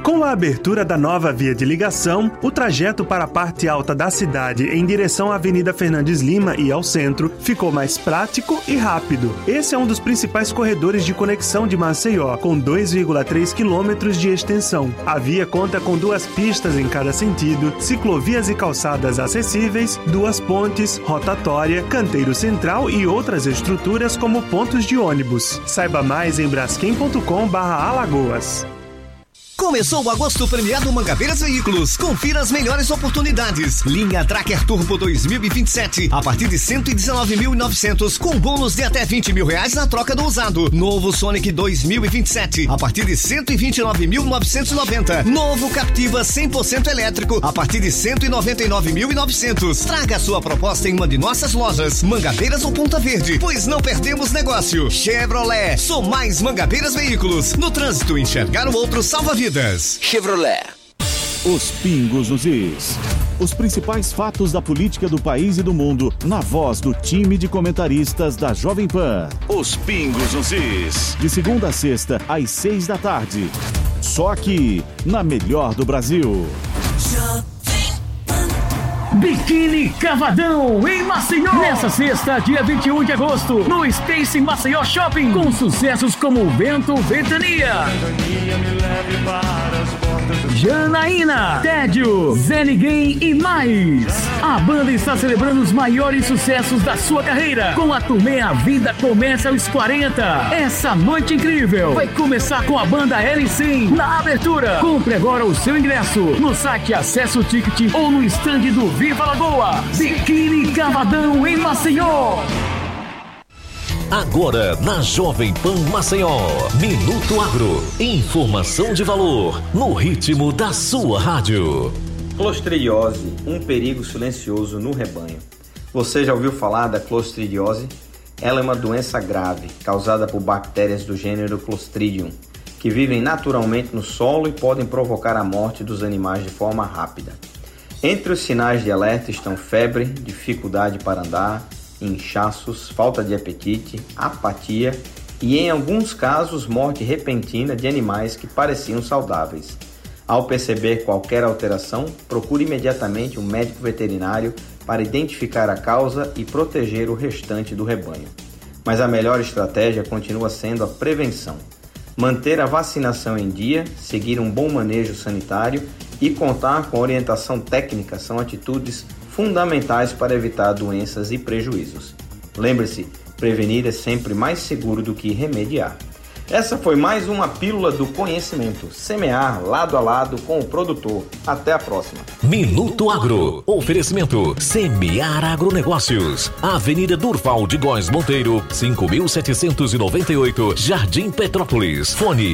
Com a abertura da nova via de ligação, o trajeto para a parte alta da cidade em direção à Avenida Fernandes Lima e ao centro ficou mais prático e rápido. Esse é um dos principais corredores de conexão de Maceió, com 2,3 quilômetros de extensão. A via conta com 2 pistas em cada sentido, ciclovias e calçadas acessíveis, 2 pontes, rotatória, canteiro central e outras estruturas como pontos de ônibus. Saiba mais em braskem.com/Alagoas. Começou o agosto premiado Mangabeiras Veículos. Confira as melhores oportunidades. Linha Tracker Turbo 2027 a partir de 119.900 com bônus de até R$20.000 na troca do usado. Novo Sonic 2027 a partir de 129.990. Novo Captiva 100% elétrico a partir de 199.900. Traga a sua proposta em uma de nossas lojas, Mangabeiras ou Ponta Verde, pois não perdemos negócio. Chevrolet, sou mais Mangabeiras Veículos. No trânsito, enxergar o outro salva vidas. Chevrolet. Os pingos nos is. Os principais fatos da política do país e do mundo, na voz do time de comentaristas da Jovem Pan. Os pingos nos is. De segunda a sexta, às 6 da tarde. Só aqui, na melhor do Brasil. Biquíni Cavadão, em Maceió. Nessa sexta, dia 21 de agosto, no Space Maceió Shopping, com sucessos como Vento, Ventania, Janaína, Tédio, Zé Ninguém e mais. A banda está celebrando os maiores sucessos da sua carreira com a turnê A Vida Começa aos 40. Essa noite incrível vai começar com a banda L100 na abertura. Compre agora o seu ingresso no site Acesso Ticket ou no stand do Viva Lagoa. Biquíni Cavadão em Maceió. Agora na Jovem Pan Maceió, Minuto Agro, informação de valor, no ritmo da sua rádio. Clostridiose, um perigo silencioso no rebanho. Você já ouviu falar da clostridiose? Ela é uma doença grave, causada por bactérias do gênero Clostridium, que vivem naturalmente no solo e podem provocar a morte dos animais de forma rápida. Entre os sinais de alerta estão febre, dificuldade para andar, inchaços, falta de apetite, apatia e, em alguns casos, morte repentina de animais que pareciam saudáveis. Ao perceber qualquer alteração, procure imediatamente um médico veterinário para identificar a causa e proteger o restante do rebanho. Mas a melhor estratégia continua sendo a prevenção. Manter a vacinação em dia, seguir um bom manejo sanitário e contar com orientação técnica são atitudes fundamentais para evitar doenças e prejuízos. Lembre-se, prevenir é sempre mais seguro do que remediar. Essa foi mais uma pílula do conhecimento. Semear lado a lado com o produtor. Até a próxima. Minuto Agro. Oferecimento Semear Agronegócios. Avenida Durval de Góes Monteiro, 5.798, Jardim Petrópolis. Fone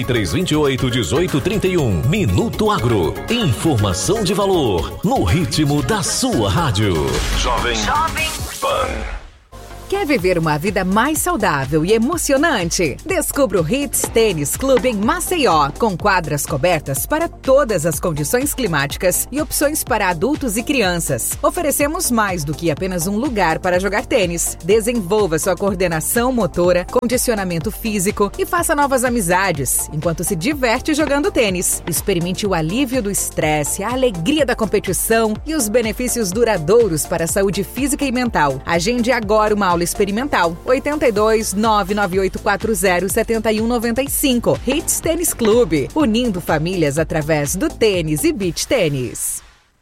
3328-1831. Minuto Agro. Informação de valor. No ritmo da sua rádio. Jovem Pan. Quer viver uma vida mais saudável e emocionante? Descubra o Hits Tênis Clube em Maceió, com quadras cobertas para todas as condições climáticas e opções para adultos e crianças. Oferecemos mais do que apenas um lugar para jogar tênis. Desenvolva sua coordenação motora, condicionamento físico e faça novas amizades, enquanto se diverte jogando tênis. Experimente o alívio do estresse, a alegria da competição e os benefícios duradouros para a saúde física e mental. Agende agora uma aula experimental. 82 99840 7195. Hits Tênis Clube, unindo famílias através do tênis e beach tênis.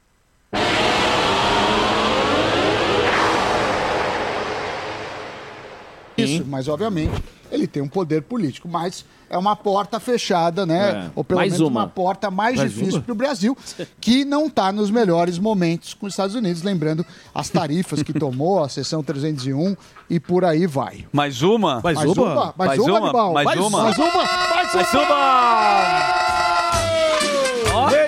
Isso, mas obviamente ele tem um poder político, mas é uma porta fechada, né? Ou pelo menos uma porta mais difícil para o Brasil, que não está nos melhores momentos com os Estados Unidos, lembrando as tarifas que tomou, a seção 301 e por aí vai. Mais uma? Mais uma, Anibal. Mais uma? Mais uma! Ó. Ei.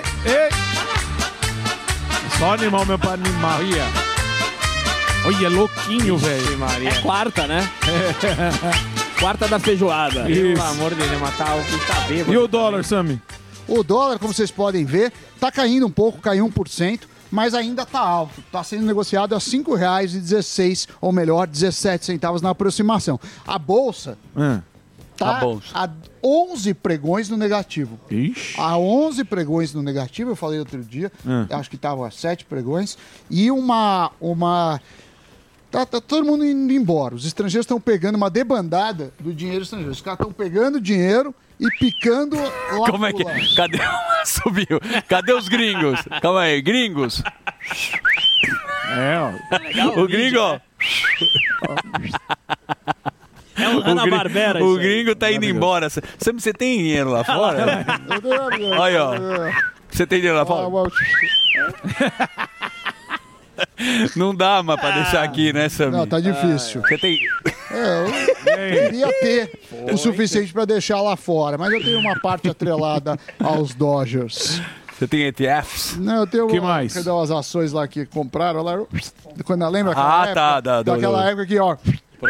Só animal, meu pai animal. Olha, louquinho, velho. É quarta, né? Quarta da feijoada. Pelo amor de Deus, matar o que tá bêbado. E o dólar, Sami? O dólar, como vocês podem ver, tá caindo um pouco, caiu 1%, mas ainda tá alto. Tá sendo negociado a R$ 5,16, ou melhor, 17 centavos na aproximação. A Bolsa está a 11 pregões no negativo. Ixi. A 11 pregões no negativo, eu falei outro dia, acho que estava a 7 pregões, e Tá todo mundo indo embora. Os estrangeiros estão pegando uma debandada do dinheiro estrangeiro. Os caras estão pegando dinheiro e picando lá. Como é que... Cadê... Subiu. Cadê os gringos? Calma aí, gringos. Ó. O gringo, ó. É o Hanna-Barbera. O gringo tá indo embora. Você tem dinheiro lá fora? Olha, ó. Você tem dinheiro lá fora? Não dá, mas pra deixar aqui, né, Samir? Não, tá difícil. Você tem... Eu queria ter o suficiente pra deixar lá fora, mas eu tenho uma parte atrelada aos Dodgers. Você tem ETFs? Não, eu tenho que mais? Cadê as ações lá que compraram? Lá, quando lembra daquela época que, ó...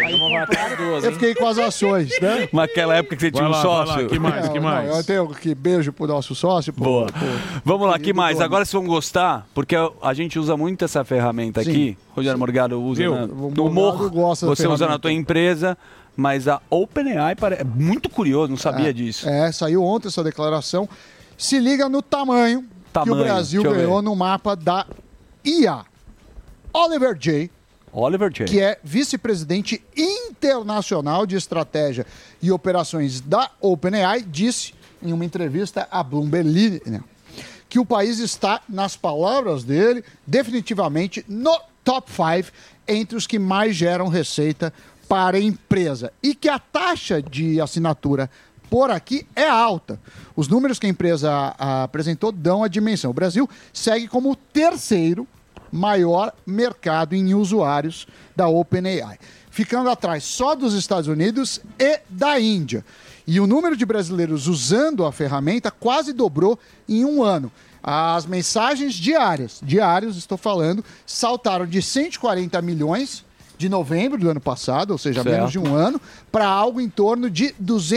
Eu fiquei com as ações, né? Naquela época que você tinha um sócio. Que mais? Eu tenho que beijo pro nosso sócio. Boa. Vamos lá, que mais? Agora vocês vão gostar, porque a gente usa muito essa ferramenta aqui. Rogério Morgado usa no humor, você usa na tua empresa, mas a OpenAI é muito curioso, não sabia disso. Saiu ontem essa declaração. Se liga no tamanho que o Brasil ganhou no mapa da IA. Oliver J., que é vice-presidente internacional de estratégia e operações da OpenAI, disse em uma entrevista à Bloomberg que o país está, nas palavras dele, definitivamente no top 5 entre os que mais geram receita para a empresa e que a taxa de assinatura por aqui é alta. Os números que a empresa apresentou dão a dimensão. O Brasil segue como o terceiro maior mercado em usuários da OpenAI, ficando atrás só dos Estados Unidos e da Índia. E o número de brasileiros usando a ferramenta quase dobrou em um ano. As mensagens diários, estou falando, saltaram de 140 milhões de novembro do ano passado, ou seja, menos de um ano, para algo em torno de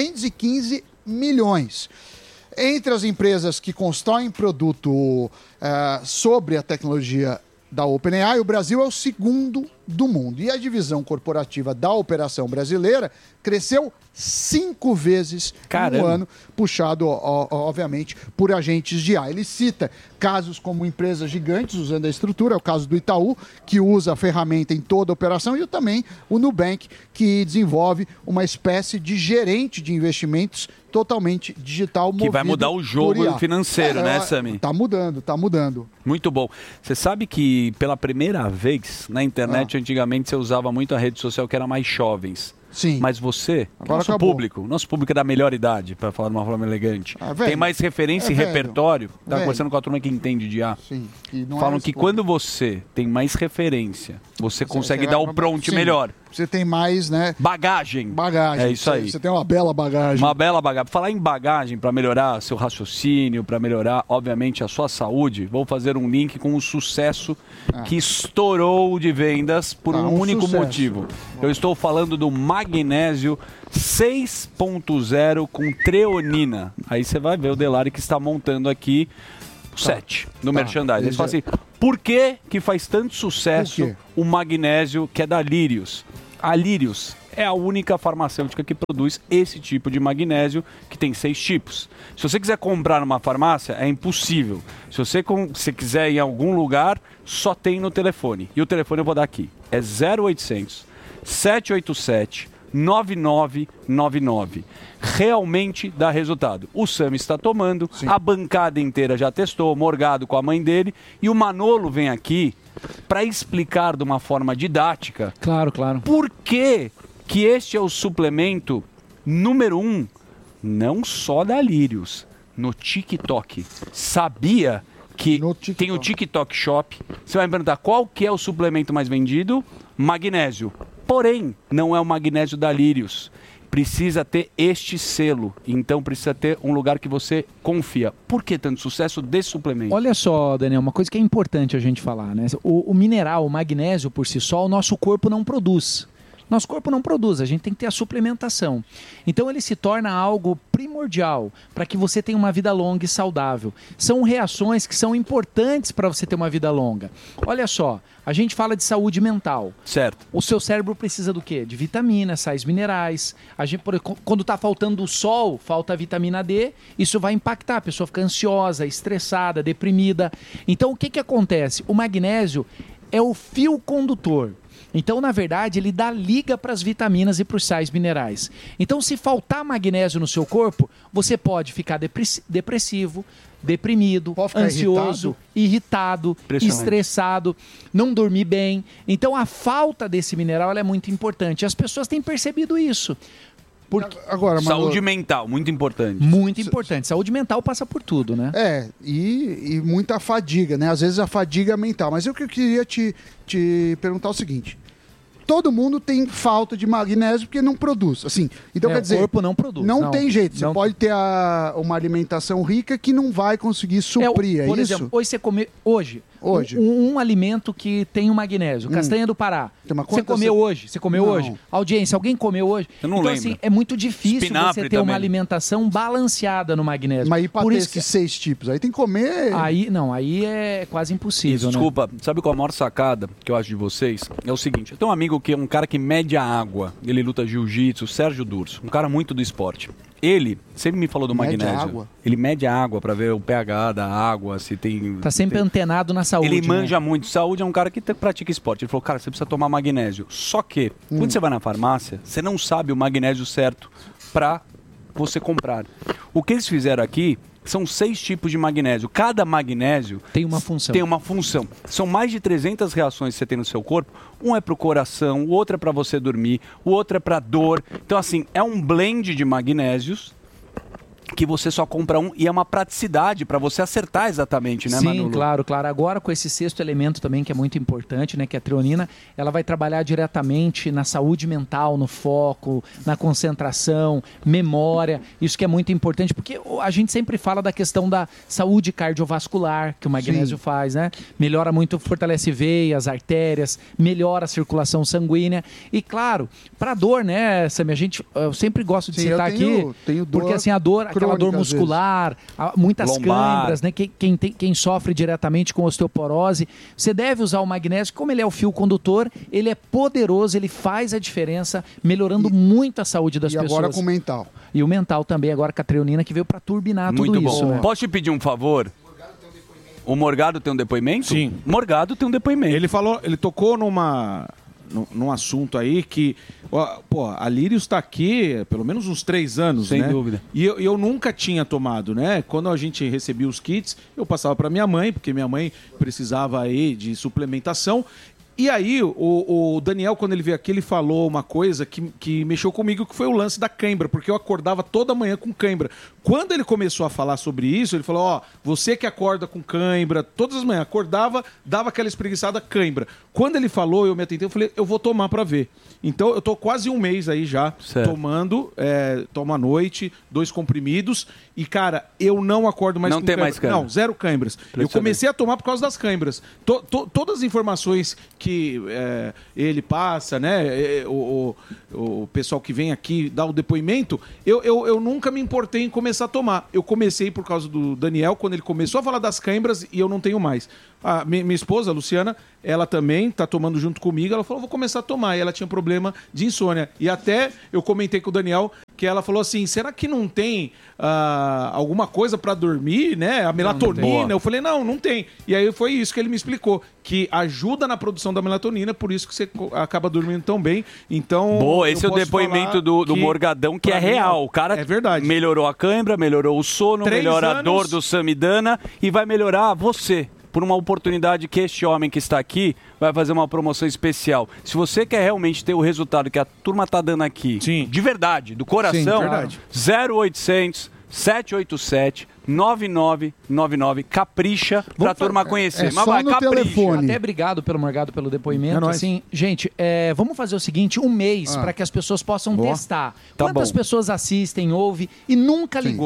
215 milhões. Entre as empresas que constroem produto sobre a tecnologia da OpenAI, o Brasil é o segundo do mundo. E a divisão corporativa da operação brasileira cresceu 5 vezes no ano, puxado, obviamente, por agentes de IA. Ele cita casos como empresas gigantes usando a estrutura, é o caso do Itaú, que usa a ferramenta em toda a operação, e também o Nubank, que desenvolve uma espécie de gerente de investimentos totalmente digital. Que vai mudar o jogo financeiro, né, Sami? Tá mudando. Muito bom. Você sabe que pela primeira vez na internet, antigamente você usava muito a rede social que era mais jovens. Sim. Mas você, nosso público é da melhor idade, para falar de uma forma elegante, tem mais referência e repertório. Estava conversando com a turma que entende de IA. Sim. Falam que quando você tem mais referência, você consegue dar o prompt melhor. Você tem mais, né? Bagagem. É isso aí. Você tem uma bela bagagem. Uma bela bagagem. Falar em bagagem para melhorar seu raciocínio, para melhorar, obviamente, a sua saúde, vou fazer um link com o sucesso que estourou de vendas por um único motivo. Eu estou falando do magnésio 6.0 com treonina. Aí você vai ver o Delari que está montando aqui o 7 no merchandising. Ele fala assim, por que faz tanto sucesso o magnésio que é da Lírios? A Lírios é a única farmacêutica que produz esse tipo de magnésio, que tem 6 tipos. Se você quiser comprar numa farmácia, é impossível. Se você quiser ir em algum lugar, só tem no telefone. E o telefone eu vou dar aqui. É 0800 787 9999. Realmente dá resultado. O Sami está tomando, a bancada inteira já testou, Morgado com a mãe dele, e o Manolo vem aqui para explicar de uma forma didática. Claro. Por que este é o suplemento número 1, não só da Lírios, no TikTok. Sabia que tem o TikTok Shop? Você vai me perguntar qual que é o suplemento mais vendido? Magnésio. Porém, não é o magnésio da Lírios. Precisa ter este selo. Então, precisa ter um lugar que você confia. Por que tanto sucesso desse suplemento? Olha só, Daniel, uma coisa que é importante a gente falar, né? O mineral, o magnésio por si só, o nosso corpo não produz. Nosso corpo não produz, a gente tem que ter a suplementação. Então ele se torna algo primordial para que você tenha uma vida longa e saudável. São reações que são importantes para você ter uma vida longa. Olha só, a gente fala de saúde mental. Certo. O seu cérebro precisa do quê? De vitaminas, sais minerais. A gente, quando está faltando o sol, falta a vitamina D, isso vai impactar. A pessoa fica ansiosa, estressada, deprimida. Então o que acontece? O magnésio é o fio condutor. Então, na verdade, ele dá liga para as vitaminas e para os sais minerais. Então, se faltar magnésio no seu corpo, você pode ficar depressivo, deprimido, ansioso, irritado, estressado, não dormir bem. Então, a falta desse mineral ela é muito importante. As pessoas têm percebido isso. Porque... Agora, saúde mental, muito importante. Muito importante. Saúde mental passa por tudo, né? E muita fadiga, né? Às vezes a fadiga mental. Mas eu queria te perguntar o seguinte. Todo mundo tem falta de magnésio porque não produz. Assim, então quer dizer, o corpo não produz. Não tem jeito. Você pode ter uma alimentação rica que não vai conseguir suprir, por isso? exemplo, hoje você come... Hoje. Um alimento que tem o magnésio, castanha do Pará. Você comeu hoje? Você comeu hoje? Audiência, alguém comeu hoje? Eu não então, lembro. assim, é muito difícil Espinafre você ter uma também. alimentação balanceada no magnésio. Mas e para por ter isso esses 6 tipos? Aí tem que comer... Aí é quase impossível, né? Desculpa, sabe qual a maior sacada que eu acho de vocês? É o seguinte, eu tenho um amigo que é um cara que mede a água. Ele luta jiu-jitsu, Sérgio Durso, um cara muito do esporte. Ele sempre me falou do magnésio. Água. Ele mede a água pra ver o pH da água, se tem... Tá sempre antenado na saúde. Ele manja né? muito. Saúde é um cara que pratica esporte. Ele falou, cara, você precisa tomar magnésio. Só que, quando você vai na farmácia, você não sabe o magnésio certo pra você comprar. O que eles fizeram aqui são 6 tipos de magnésio. Cada magnésio tem uma função. São mais de 300 reações que você tem no seu corpo. Um é para o coração, o outro é para você dormir, o outro é para dor. Então, assim, é um blend de magnésios que você só compra um e é uma praticidade para você acertar exatamente, né, Manolo? Sim, claro. Agora com esse 6º elemento também que é muito importante, né, que é a treonina, ela vai trabalhar diretamente na saúde mental, no foco, na concentração, memória. Isso que é muito importante, porque a gente sempre fala da questão da saúde cardiovascular, que o magnésio faz, né? Melhora muito, fortalece veias, artérias, melhora a circulação sanguínea. E claro, para dor, né, Sammy, eu sempre gosto de citar aqui, porque assim, a dor, aquela dor muscular, muitas câimbras, né? Quem sofre diretamente com osteoporose, você deve usar o magnésio, como ele é o fio condutor, ele é poderoso, ele faz a diferença, melhorando muito a saúde das pessoas. E agora com o mental. E o mental também, agora com a treonina, que veio para turbinar muito tudo bom. isso. Né? Posso te pedir um favor? O Morgado tem um depoimento? Sim. Morgado tem um depoimento. Ele tocou num assunto aí que, a Lírios está aqui pelo menos uns 3 anos, Sem né? dúvida. E eu nunca tinha tomado, né? Quando a gente recebia os kits, eu passava para minha mãe, porque minha mãe precisava aí de suplementação. E aí, o Daniel, quando ele veio aqui, ele falou uma coisa que mexeu comigo, que foi o lance da cãibra, porque eu acordava toda manhã com cãibra. Quando ele começou a falar sobre isso, ele falou, você que acorda com cãibra, todas as manhãs, acordava, dava aquela espreguiçada, cãibra. Quando ele falou, eu me atentei, eu falei, eu vou tomar pra ver. Então, eu tô quase 1 mês aí já, tomando, tomo à noite, 2 comprimidos, e cara, eu não acordo mais com cãibra. Não tem mais cãibra? Não, 0 cãibras. Eu comecei a tomar por causa das cãibras. Todas as informações que ele passa, né? O pessoal que vem aqui dar o depoimento, eu nunca me importei em começar a tomar. Eu comecei por causa do Daniel, quando ele começou a falar das cãibras, e eu não tenho mais. A minha esposa, a Luciana, ela também tá tomando junto comigo. Ela falou, vou começar a tomar. E ela tinha problema de insônia. E até eu comentei com o Daniel que ela falou assim, será que não tem alguma coisa para dormir, né? A melatonina. Eu falei, não tem. E aí foi isso que ele me explicou, que ajuda na produção da melatonina, por isso que você acaba dormindo tão bem. Então, boa, esse é o depoimento do Morgadão, que é real. O cara melhorou a cãibra, melhorou o sono, melhora a dor do Samidana e vai melhorar você. Por uma oportunidade que este homem que está aqui vai fazer uma promoção especial. Se você quer realmente ter o resultado que a turma está dando aqui, de verdade, do coração, 0800 787 9999, capricha pra turma conhecer. Mas vai, capricha. Até obrigado pelo Morgado pelo depoimento. Assim, gente, vamos fazer o seguinte, 1 mês para que as pessoas possam testar. Quantas pessoas assistem, ouvem e nunca ligou?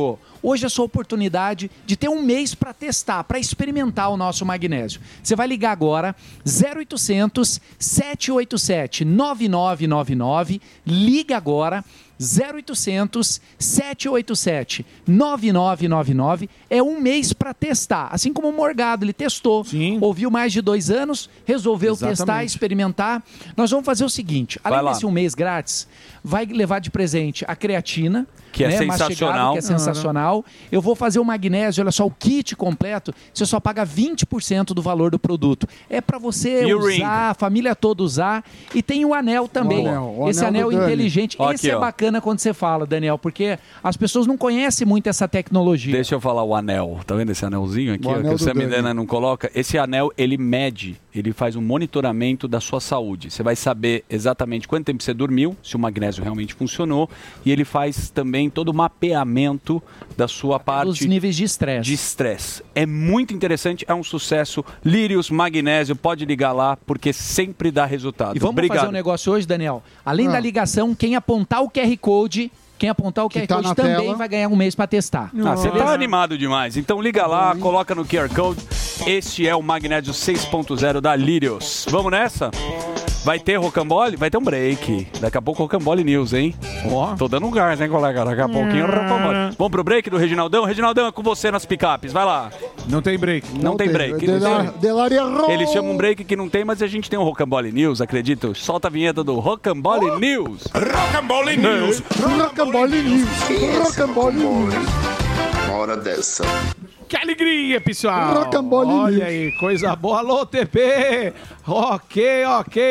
hoje é a sua oportunidade de ter um mês para testar, para experimentar o nosso magnésio. Você vai ligar agora, 0800 787 9999, liga agora, 0800 787 9999, é um mês para testar, assim como o Morgado, ele testou, ouviu mais de 2 anos, resolveu testar, experimentar. Nós vamos fazer o seguinte, além desse um mês grátis, vai levar de presente a creatina, que é sensacional. Que é sensacional. Eu vou fazer o magnésio, olha só, o kit completo, você só paga 20% do valor do produto. É para você usar, a família toda usar. E tem o anel também. Esse anel inteligente. Esse é bacana quando você fala, Daniel, porque as pessoas não conhecem muito essa tecnologia. Deixa eu falar o anel. Tá vendo esse anelzinho aqui? Ó, que o Samidana não coloca. Esse anel, ele mede, ele faz um monitoramento da sua saúde. Você vai saber exatamente quanto tempo você dormiu, se o magnésio realmente funcionou. E ele faz também todo o mapeamento da sua parte... Dos níveis de estresse. De estresse. É muito interessante, é um sucesso. Lírios, magnésio, pode ligar lá, porque sempre dá resultado. E vamos fazer um negócio hoje, Daniel? Além da ligação, quem apontar o QR Code... Quem apontar o QR Code também vai ganhar um mês para testar. Você tá animado demais. Então liga lá, coloca no QR Code. Este é o Magnésio 6.0 da Lírios. Vamos nessa? Vai ter rocambole? Vai ter um break. Daqui a pouco rocambole news, hein? Tô dando um gás, hein, colega? Daqui a pouquinho rocambole. Vamos pro break do Reginaldão? Reginaldão, é com você nas picapes. Vai lá. Não tem break. Não tem break. Eles chamam um break que não tem, mas a gente tem um rocambole news, acredito. Solta a vinheta do rocambole news. Rocambole news. Rocambole news. Rocambole news. Uma hora dessa. Que alegria, pessoal! Rocambole Olha aí, coisa boa. Alô, TP! Ok.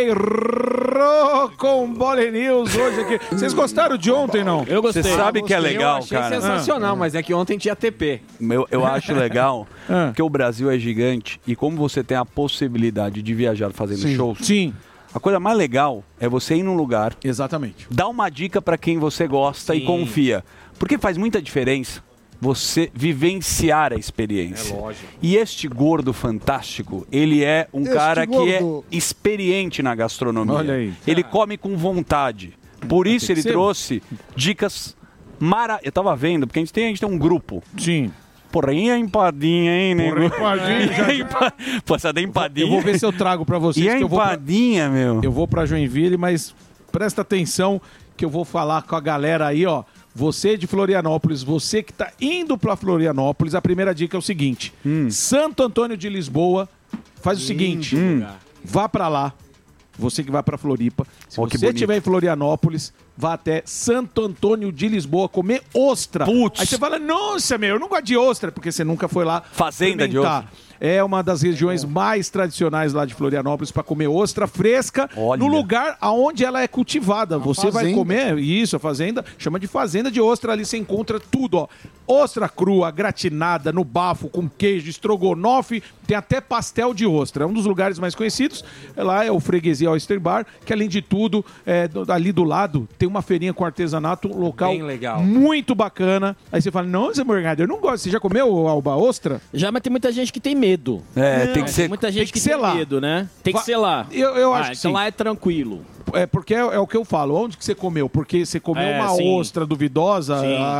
Rocambole News hoje aqui. Vocês gostaram de ontem, não? Eu gostei. Você sabe que é legal, eu achei cara. Sensacional, mas é que ontem tinha TP. Eu acho legal, porque o Brasil é gigante e como você tem a possibilidade de viajar fazendo shows... Sim. A coisa mais legal é você ir num lugar... Exatamente. Dar uma dica para quem você gosta e confia. Porque faz muita diferença você vivenciar a experiência. É lógico. E este gordo fantástico, ele é um cara que é experiente na gastronomia. Olha aí. Ele come com vontade. Por isso ele trouxe dicas maravilhosas. Eu tava vendo, porque a gente tem um grupo. Sim. Porra, e a empadinha, hein, nego? Empadinha. Pô, essa da empadinha. Eu vou ver se eu trago pra vocês. E a empadinha, meu? Eu vou pra Joinville, mas presta atenção que eu vou falar com a galera aí, ó. Você de Florianópolis, você que tá indo pra Florianópolis, a primeira dica é o seguinte. Santo Antônio de Lisboa, faz o seguinte. Vá pra lá. Você que vai pra Floripa. Se você estiver em Florianópolis, vá até Santo Antônio de Lisboa comer ostra. Putz. Aí você fala, nossa, eu não gosto de ostra, porque você nunca foi lá. Fazenda de ostra. É uma das regiões mais tradicionais lá de Florianópolis para comer ostra fresca no lugar aonde ela é cultivada. Você vai comer, isso, a fazenda, chama de fazenda de ostra, ali você encontra tudo, ó. Ostra crua, gratinada, no bafo, com queijo, estrogonofe, tem até pastel de ostra. É um dos lugares mais conhecidos. Lá é o Freguesia Oyster Bar, que além de tudo, ali do lado, tem uma feirinha com artesanato, um local bem legal, muito bacana. Aí você fala, não, Zé Morgado, eu não gosto. Você já comeu alba ostra? Já, mas tem muita gente que tem medo. Tem que ser. Muita gente que tem medo, né? Tem que ser lá. Eu acho que então lá é tranquilo. É porque é o que eu falo. Onde que você comeu? Porque você comeu uma ostra duvidosa.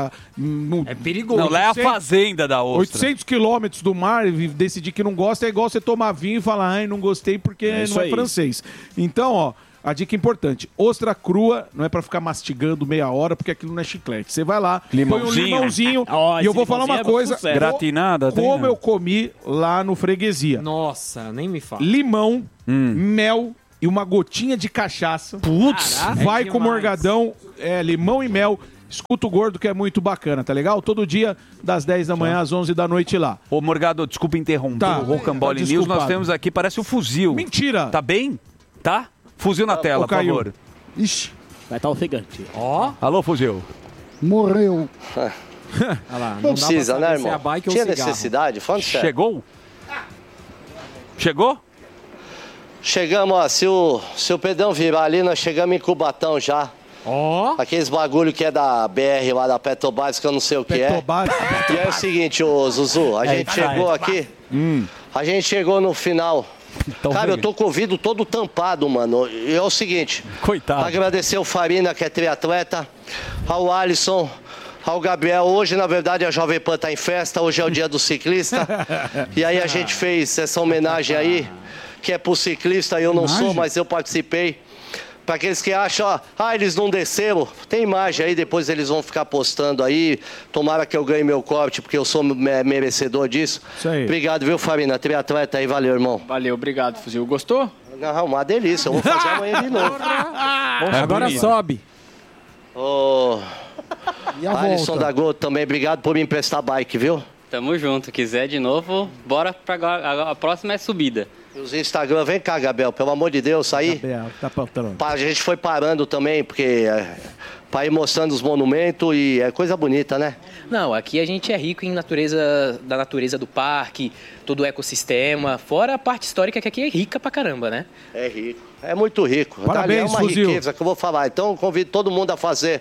É perigoso. Não, lá é a fazenda da ostra. 800 quilômetros do mar e decidir que não gosta é igual você tomar vinho e falar, ai, não gostei porque não é francês. Então, ó. A dica importante, ostra crua não é pra ficar mastigando meia hora, porque aquilo não é chiclete. Você vai lá, põe um limãozinho e eu vou falar uma coisa. Gratinada. Como eu comi lá no Freguesia. Nossa, nem me fala. Limão, mel e uma gotinha de cachaça. Putz. Vai com morgadão, limão e mel. Escuta o gordo que é muito bacana, tá legal? Todo dia, das 10 da manhã às 11 da noite lá. Ô, Morgado, desculpa interromper o Rocambole News. Nós temos aqui, parece um fuzil. Mentira. Tá bem? Tá? Fuzil na tela, por favor. Ixi. Vai estar ofegante. Ó. Alô, fuzil. Morreu. Não precisa, né, irmão? Tinha necessidade? Falando sério. Chegou? Chegamos, ó. Se o Pedrão virar ali, nós chegamos em Cubatão já. Aqueles bagulho que é da BR lá da Petrobras, que eu não sei o que é. E é o seguinte, ô Zuzu, a gente chegou aqui. A gente chegou no final. Cara, eu tô com o ouvido todo tampado, mano. E é o seguinte. Coitado. Agradecer o Farina, que é triatleta. Ao Alisson, ao Gabriel. Hoje, na verdade, a Jovem Pan tá em festa, hoje é o dia do ciclista. E aí a gente fez essa homenagem aí, que é pro ciclista, eu não sou, mas eu participei. Para aqueles que acham, eles não desceram, tem imagem aí, depois eles vão ficar postando aí. Tomara que eu ganhe meu corte, porque eu sou merecedor disso. Isso aí. Obrigado, viu, Farina? Triatleta aí, valeu, irmão. Valeu, obrigado, Fuzil. Gostou? Não, uma delícia, eu vou fazer amanhã de novo. Agora sobe. E a Alisson da Gol também, obrigado por me emprestar bike, viu? Tamo junto, quiser de novo, bora pra agora. A próxima é subida. E os Instagram, vem cá, Gabriel, pelo amor de Deus, aí. Gabriel, tá faltando. A gente foi parando também, porque para ir mostrando os monumentos e é coisa bonita, né? Não, aqui a gente é rico em natureza, da natureza do parque, todo o ecossistema, fora a parte histórica que aqui é rica pra caramba, né? É rico, é muito rico. Parabéns, é uma Fuzil. riqueza que eu vou falar, então eu convido todo mundo a fazer.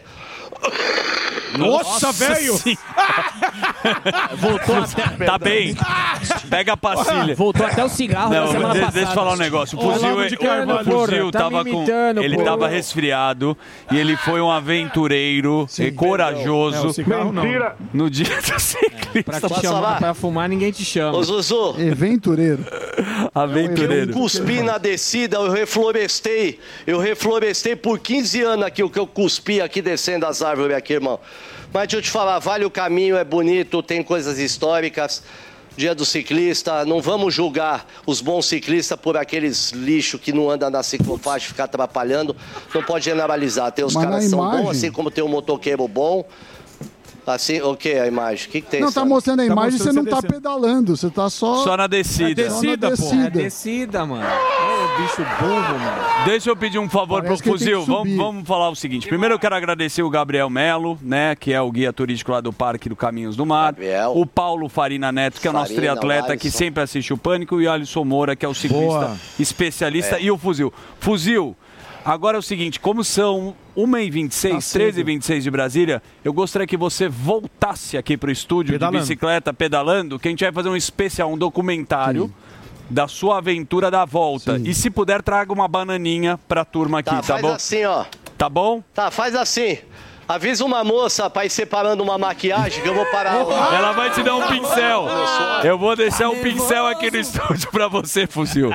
Nossa, velho! Voltou até... Tá bem. Pega a pastilha. Voltou até o cigarro da semana passada. Deixa eu falar um negócio. O Fuzil tava com... Ele tava resfriado e ele foi um aventureiro corajoso. Mentira. No dia do ciclista. Pra fumar, ninguém te chama. Ô, Zuzu. Aventureiro. Aventureiro. Eu cuspi na descida, eu reflorestei. Eu reflorestei por 15 anos aqui, o que eu cuspi aqui descendo as árvores aqui, irmão. Mas deixa eu te falar, vale o caminho, é bonito, tem coisas históricas. Dia do ciclista, não vamos julgar os bons ciclistas por aqueles lixos que não andam na ciclofaixa, ficar atrapalhando. Não pode generalizar, tem os caras que são bons, assim como tem um motoqueiro bom. Assim, o que a imagem? O que tem? Não, tá mostrando a imagem, você não tá pedalando, você tá só na descida. Pô. É descida, mano. Ô, bicho burro, mano. Deixa eu pedir um favor pro Fuzil. Vamos falar o seguinte. Primeiro eu quero agradecer o Gabriel Melo, né, que é o guia turístico lá do Parque do Caminhos do Mar. Gabriel. O Paulo Farina Neto, que é o nosso triatleta, que sempre assiste o Pânico. E o Alisson Moura, que é o ciclista especialista. E o Fuzil. Fuzil, agora é o seguinte, como são 1h26, 13h26 de Brasília, eu gostaria que você voltasse aqui pro estúdio de bicicleta, pedalando, que a gente vai fazer um especial, um documentário da sua aventura da volta. E se puder, traga uma bananinha pra turma aqui, tá bom? Faz assim, ó. Tá bom? Tá, faz assim. Avisa uma moça pra ir separando uma maquiagem que eu vou parar. Ela vai te dar um pincel. Eu vou deixar um pincel aqui no estúdio pra você, Fuzil.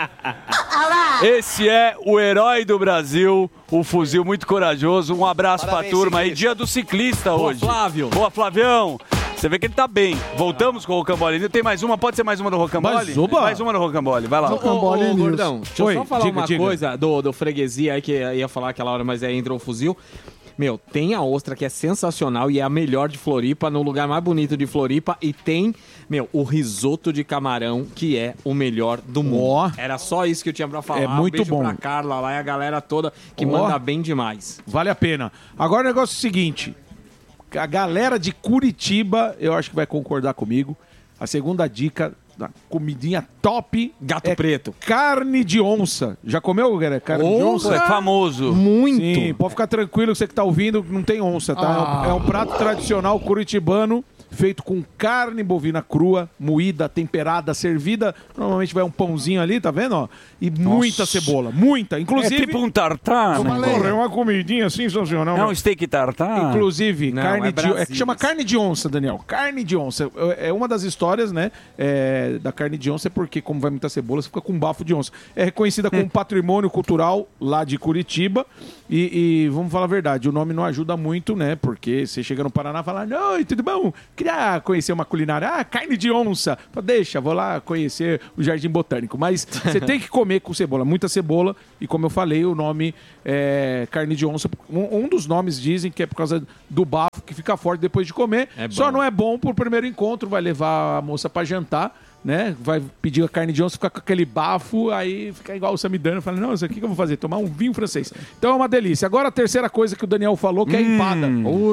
Esse é o herói do Brasil, o Fuzil, muito corajoso. Um abraço pra turma aí. Dia do ciclista hoje. Boa, Flávio. Boa, Flavião. Você vê que ele tá bem. Voltamos com o Rocambole. Tem mais uma? Pode ser mais uma do Rocambole? Mais uma do Rocambole. Vai lá. Ô, Gordão, deixa eu só falar uma coisa do freguesia aí, que ia falar aquela hora, mas aí entrou o Fuzil. Meu, tem a ostra que é sensacional e é a melhor de Floripa, no lugar mais bonito de Floripa. E tem, o risoto de camarão, que é o melhor do mundo. Era só isso que eu tinha pra falar. É muito beijo bom. pra Carla lá e a galera toda que manda bem demais. Vale a pena. Agora o negócio é o seguinte. A galera de Curitiba, eu acho que vai concordar comigo. A segunda dica da comidinha top. Gato preto. Carne de onça. Já comeu, galera? Carne de onça? É famoso. Muito. Sim, pode ficar tranquilo, você que tá ouvindo, não tem onça, tá? É um prato tradicional curitibano, feito com carne bovina crua, moída, temperada, servida. Normalmente vai um pãozinho ali, tá vendo? Ó? E muita cebola. Muita. Inclusive... É tipo um tartar, né? É uma comidinha sensacional. É um steak tartar? Inclusive, carne de... que chama carne de onça, Daniel. Carne de onça. É uma das histórias, né? Da carne de onça, é porque, como vai muita cebola, você fica com bafo de onça. É reconhecida como patrimônio cultural lá de Curitiba. E vamos falar a verdade, o nome não ajuda muito, né? Porque você chega no Paraná e fala, oi, tudo bom? Queria conhecer uma culinária. Carne de onça. Deixa, vou lá conhecer o Jardim Botânico. Mas você tem que comer com cebola, muita cebola. E como eu falei, o nome é carne de onça. Um dos nomes dizem que é por causa do bafo que fica forte depois de comer. Só não é bom pro primeiro encontro, vai levar a moça pra jantar, né? Vai pedir a carne de onça, fica com aquele bafo, aí fica igual o Samidana, fala, não, isso aqui que eu vou fazer, tomar um vinho francês. Então é uma delícia. Agora a terceira coisa que o Daniel falou, que é empada.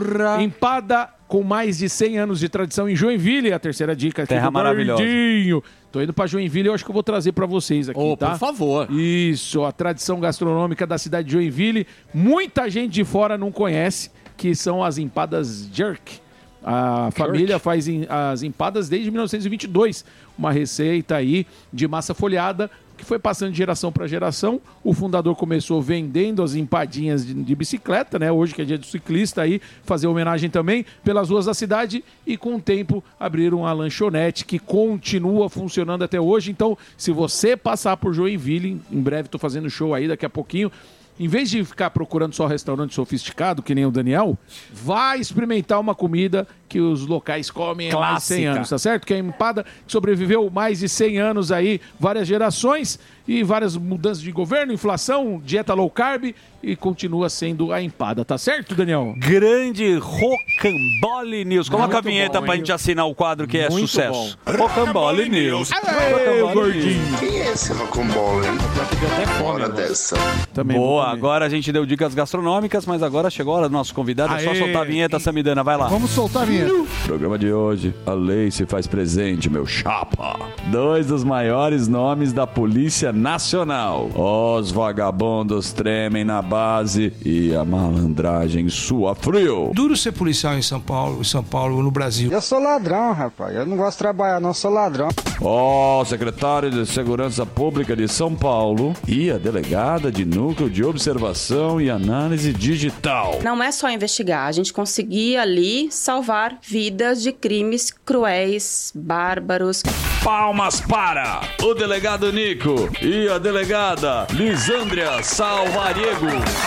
Empada com mais de 100 anos de tradição em Joinville, a terceira dica. Terra maravilhosa. Tô indo pra Joinville, eu acho que eu vou trazer pra vocês aqui, tá? Por favor. Isso, a tradição gastronômica da cidade de Joinville. Muita gente de fora não conhece, que são as empadas jerk. A família faz as empadas desde 1922. Uma receita aí de massa folhada que foi passando de geração para geração. O fundador começou vendendo as empadinhas de bicicleta, né? Hoje que é dia do ciclista aí, fazer homenagem também pelas ruas da cidade e com o tempo abriram a lanchonete que continua funcionando até hoje. Então, se você passar por Joinville, em breve estou fazendo show aí daqui a pouquinho, em vez de ficar procurando só restaurante sofisticado, que nem o Daniel, vai experimentar uma comida que os locais comem há mais de 100 anos, tá certo? Que é a empada que sobreviveu mais de 100 anos aí, várias gerações e várias mudanças de governo, inflação, dieta low carb e continua sendo a empada, tá certo, Daniel? Grande Rocambole News. Coloca a vinheta pra gente assinar o quadro que é Muito sucesso. Rocambole News. Gordinho. Quem é esse Rocambole? Hora dessa. Boa, agora a gente deu dicas gastronômicas, mas agora chegou a hora do nosso convidado. É só soltar a vinheta, Samidana, vai lá. Vamos soltar a vinheta. Programa de hoje, a lei se faz presente, meu chapa. 2 dos maiores nomes da Polícia Nacional. Os vagabundos tremem na base e a malandragem sua frio. Duro ser policial em São Paulo, no Brasil. Eu sou ladrão, rapaz. Eu não gosto de trabalhar, não. Sou ladrão. Secretário de Segurança Pública de São Paulo e a delegada de Núcleo de Observação e Análise Digital. Não é só investigar, a gente conseguir ali salvar vidas de crimes cruéis, bárbaros. Palmas para o delegado Nico e a delegada Lisândria Salvariego.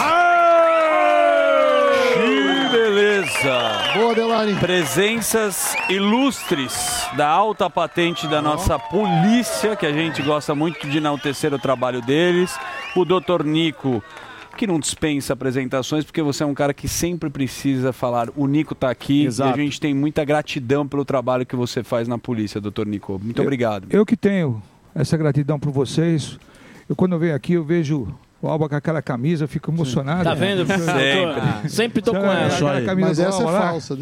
Que beleza! Boa, Delari. Presenças ilustres da alta patente da nossa polícia, que a gente gosta muito de enaltecer o trabalho deles. O Dr. Nico, que não dispensa apresentações, porque você é um cara que sempre precisa falar. O Nico está aqui. Exato. E a gente tem muita gratidão pelo trabalho que você faz na polícia, Dr. Nico. Muito obrigado. Eu que tenho essa gratidão por vocês. Quando eu venho aqui, eu vejo o Alba com aquela camisa, eu fico emocionado. Tá vendo? Sempre tô com ela. Mas essa é falsa.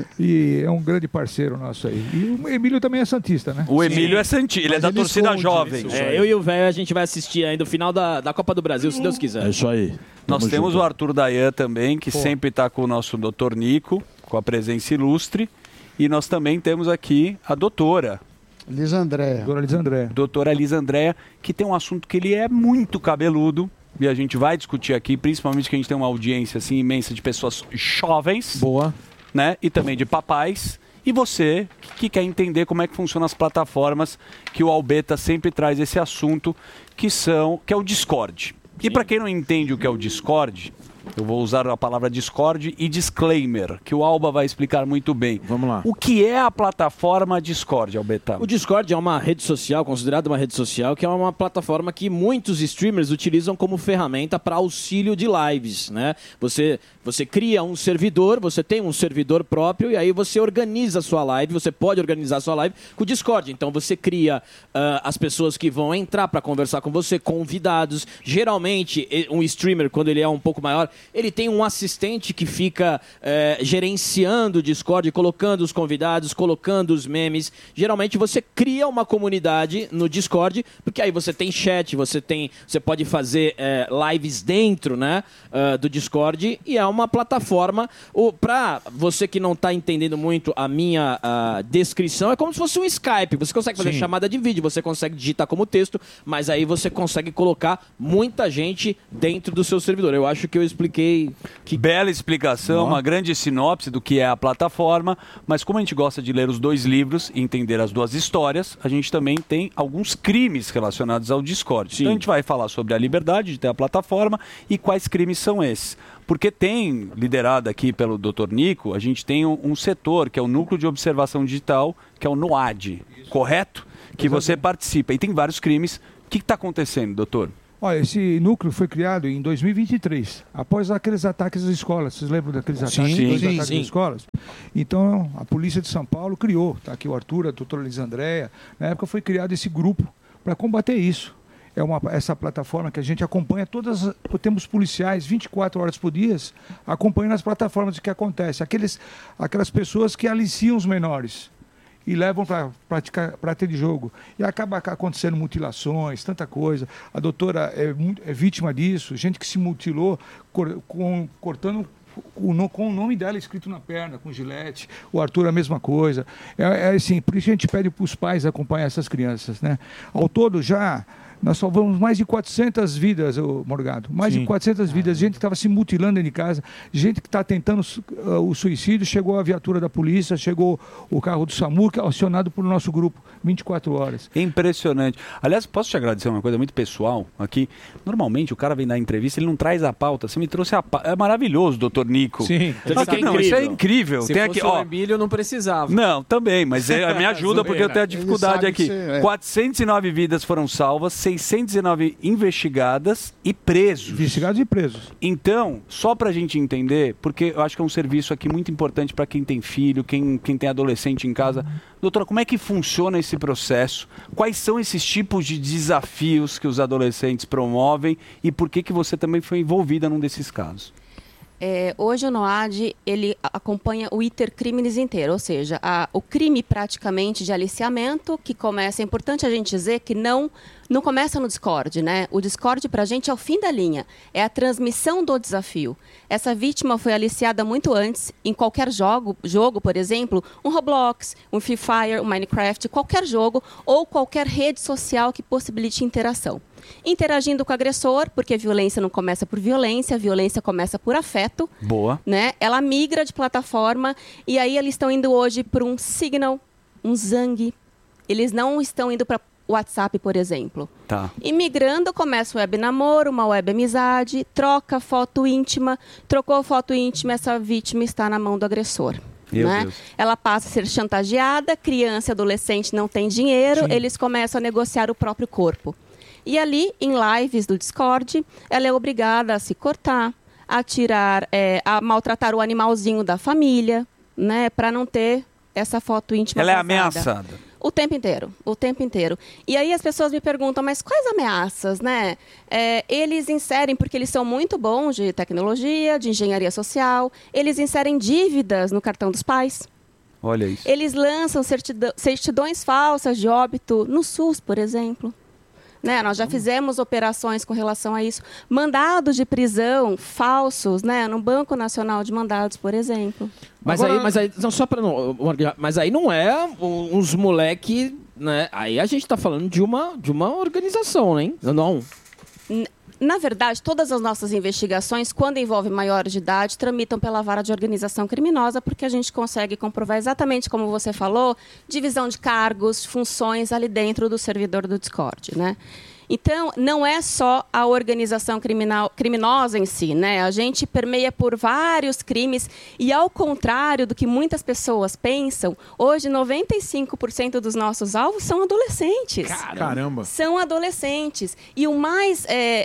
E é um grande parceiro nosso aí. E o Emílio também é santista, né? O Emílio é santista, ele é da torcida jovem. Eu e o velho, a gente vai assistir ainda o final da Copa do Brasil, se Deus quiser. É isso aí. Nós temos o Arthur Dayan também, que sempre está com o nosso Dr. Nico, com a presença ilustre. E nós também temos aqui a doutora Lisandréia. Doutora Lisandréia, que tem um assunto que ele é muito cabeludo. E a gente vai discutir aqui, principalmente que a gente tem uma audiência assim imensa de pessoas jovens. Boa. Né? E também de papais. E você que quer entender como é que funcionam as plataformas, que o Albeta sempre traz esse assunto, que é o Discord. E para quem não entende o que é o Discord, eu vou usar a palavra Discord e disclaimer, que o Alba vai explicar muito bem. Vamos lá. O que é a plataforma Discord, Albeta? O Discord é uma rede social, considerada uma rede social, que é uma plataforma que muitos streamers utilizam como ferramenta para auxílio de lives, né? Você cria um servidor, você tem um servidor próprio e aí você organiza a sua live, você pode organizar a sua live com o Discord. Então você cria as pessoas que vão entrar para conversar com você, convidados. Geralmente, um streamer, quando ele é um pouco maior, ele tem um assistente que fica gerenciando o Discord, colocando os convidados, colocando os memes. Geralmente você cria uma comunidade no Discord, porque aí você tem chat, você pode fazer lives dentro, né, do Discord, e é uma plataforma. Para você que não está entendendo muito a minha descrição, é como se fosse um Skype. Você consegue fazer chamada de vídeo, você consegue digitar como texto, mas aí você consegue colocar muita gente dentro do seu servidor. Eu acho que eu expliquei. Bela explicação, uma grande sinopse do que é a plataforma, mas como a gente gosta de ler os dois livros e entender as duas histórias, a gente também tem alguns crimes relacionados ao Discord. Então a gente vai falar sobre a liberdade de ter a plataforma e quais crimes são esses. Porque tem, liderado aqui pelo Dr. Nico, a gente tem um setor, que é o Núcleo de Observação Digital, que é o NOAD, correto? Que você participa. E tem vários crimes. O que está acontecendo, doutor? Olha, esse núcleo foi criado em 2023, após aqueles ataques às escolas. Vocês lembram daqueles ataques às escolas? Então, a Polícia de São Paulo criou, está aqui o Arthur, a doutora Lisandréia, na época foi criado esse grupo para combater isso. Essa plataforma que a gente acompanha temos policiais 24 horas por dia acompanhando as plataformas, o que acontece. Aquelas pessoas que aliciam os menores e levam para ter de jogo. E acaba acontecendo mutilações, tanta coisa. A doutora é vítima disso, gente que se mutilou cortando com o nome dela escrito na perna, com gilete. O Arthur a mesma coisa. Assim, por isso a gente pede para os pais acompanhar essas crianças, né? Ao todo, já Nós salvamos mais de 400 vidas, Morgado. Mais de 400 vidas. Gente que estava se mutilando dentro de casa, gente que está tentando o suicídio. Chegou a viatura da polícia, chegou o carro do SAMU, acionado por nosso grupo, 24 horas. Impressionante. Aliás, posso te agradecer uma coisa muito pessoal aqui? Normalmente o cara vem dar entrevista, ele não traz a pauta. Você me trouxe a pauta. É maravilhoso, doutor Nico. Sim. Isso é incrível. Se tem fosse aqui, o Emílio, não precisava. Não, também, mas me ajuda porque eu tenho a dificuldade aqui. 409 vidas foram salvas, 619 investigadas e presos. Investigados e presos. Então, só pra gente entender, porque eu acho que é um serviço aqui muito importante para quem tem filho, quem tem adolescente em casa. Doutora, como é que funciona esse processo? Quais são esses tipos de desafios que os adolescentes promovem e por que você também foi envolvida num desses casos? Hoje o NOAD, ele acompanha o iter criminis inteiro, ou seja, o crime praticamente de aliciamento, que começa, é importante a gente dizer que não começa no Discord, né? O Discord pra gente é o fim da linha, é a transmissão do desafio. Essa vítima foi aliciada muito antes, em qualquer jogo, por exemplo, um Roblox, um Free Fire, um Minecraft, qualquer jogo ou qualquer rede social que possibilite interação. Interagindo com o agressor, porque violência não começa por violência, a violência começa por afeto. Boa. Né? Ela migra de plataforma e aí eles estão indo hoje para um Signal, um Zang. Eles não estão indo para WhatsApp, por exemplo. Tá. E migrando, começa o web namoro, uma web amizade, troca foto íntima. Trocou foto íntima, essa vítima está na mão do agressor. Né? Ela passa a ser chantageada, criança e adolescente não tem dinheiro, eles começam a negociar o próprio corpo. E ali, em lives do Discord, ela é obrigada a se cortar, a tirar, a maltratar o animalzinho da família, né, para não ter essa foto íntima. Ela é vazada. ameaçada. O tempo inteiro. E aí as pessoas me perguntam, mas quais ameaças, né? Eles inserem, porque eles são muito bons de tecnologia, de engenharia social, eles inserem dívidas no cartão dos pais. Olha isso. Eles lançam certidões falsas de óbito no SUS, por exemplo. Né? Nós já fizemos operações com relação a isso. Mandados de prisão falsos, né? No Banco Nacional de Mandados, por exemplo. Mas aí, não, só para não, mas aí não é uns moleque, né? Aí a gente está falando de uma organização, né? Não. Na verdade, todas as nossas investigações, quando envolvem maiores de idade, tramitam pela vara de organização criminosa, porque a gente consegue comprovar exatamente como você falou, divisão de cargos, funções ali dentro do servidor do Discord, né? Então, não é só a organização criminosa em si, né? A gente permeia por vários crimes e, ao contrário do que muitas pessoas pensam, hoje 95% dos nossos alvos são adolescentes. Caramba! São adolescentes. E o mais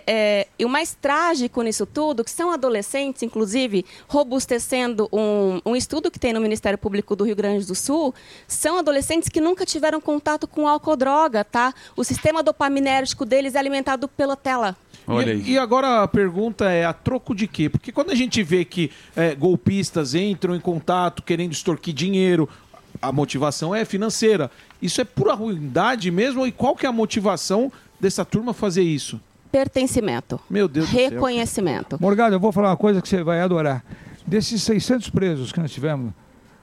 trágico nisso tudo, que são adolescentes, inclusive, robustecendo um estudo que tem no Ministério Público do Rio Grande do Sul, são adolescentes que nunca tiveram contato com álcool ou droga, tá? O sistema dopaminérgico deles é alimentado pela tela. E agora a pergunta é, a troco de quê? Porque quando a gente vê que golpistas entram em contato querendo extorquir dinheiro, a motivação é financeira. Isso é pura ruindade mesmo? E qual que é a motivação dessa turma fazer isso? Pertencimento. Meu Deus do céu. Reconhecimento. Morgado, eu vou falar uma coisa que você vai adorar. Desses 600 presos que nós tivemos,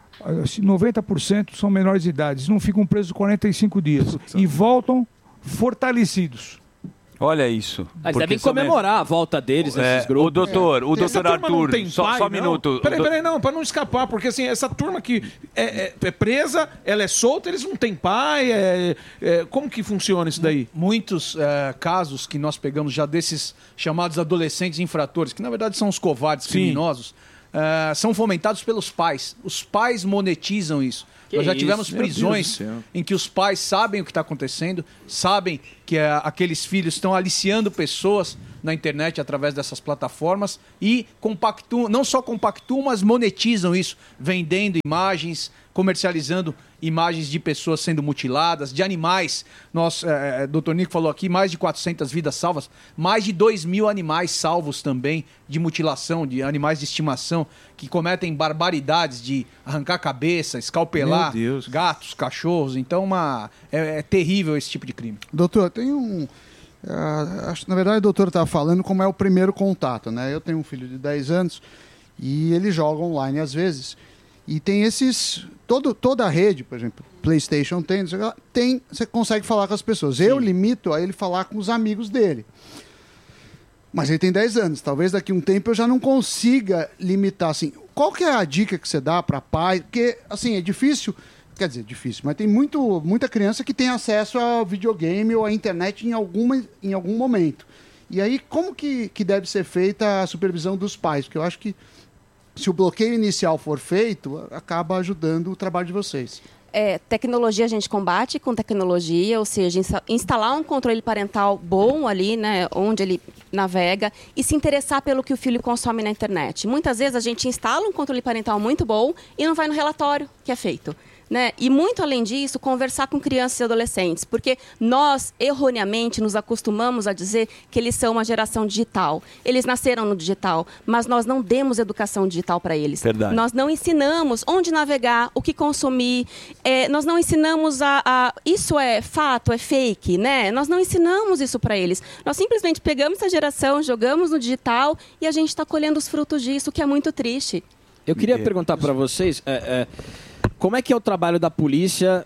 90% são menores de idade. Eles não ficam presos 45 dias. E voltam fortalecidos. Olha isso. Eles devem comemorar a volta deles nesses grupos. O doutor Arthur, só um minuto. Peraí, não, para não escapar, porque assim, essa turma que é presa, ela é solta, eles não têm pai, como que funciona isso daí? Muitos casos que nós pegamos já desses chamados adolescentes infratores, que na verdade são os covardes criminosos, são fomentados pelos pais. Os pais monetizam isso. Nós já tivemos prisões em que os pais sabem o que está acontecendo, sabem que aqueles filhos estão aliciando pessoas na internet através dessas plataformas e compactuam, não só compactuam, mas monetizam isso, vendendo imagens, comercializando imagens de pessoas sendo mutiladas, de animais. Dr. Nico falou aqui, mais de 400 vidas salvas, mais de 2.000 animais salvos também de mutilação, de animais de estimação, que cometem barbaridades de arrancar a cabeça, escalpelar gatos, cachorros. Então, é terrível esse tipo de crime. Doutor, tem na verdade, o doutor estava falando como é o primeiro contato, né? Eu tenho um filho de 10 anos e ele joga online às vezes. E tem esses... Toda a rede, por exemplo, PlayStation tem, você consegue falar com as pessoas. Sim. Eu limito a ele falar com os amigos dele. Mas ele tem 10 anos. Talvez daqui a um tempo eu já não consiga limitar, assim. Qual que é a dica que você dá para pai? Porque, assim, é difícil... Quer dizer, difícil, mas tem muita criança que tem acesso ao videogame ou à internet em algum momento. E aí, como que deve ser feita a supervisão dos pais? Porque eu acho que se o bloqueio inicial for feito, acaba ajudando o trabalho de vocês. Tecnologia a gente combate com tecnologia, ou seja, instalar um controle parental bom ali, né, onde ele navega, e se interessar pelo que o filho consome na internet. Muitas vezes a gente instala um controle parental muito bom e não vai no relatório que é feito. Né? E muito além disso, conversar com crianças e adolescentes, porque nós, erroneamente, nos acostumamos a dizer que eles são uma geração digital. Eles nasceram no digital, mas nós não demos educação digital para eles. Verdade. Nós não ensinamos onde navegar, o que consumir, nós não ensinamos isso é fato, é fake, né? Nós não ensinamos isso para eles. Nós simplesmente pegamos essa geração, jogamos no digital e a gente está colhendo os frutos disso, que é muito triste. Eu queria perguntar para vocês... como é que é o trabalho da polícia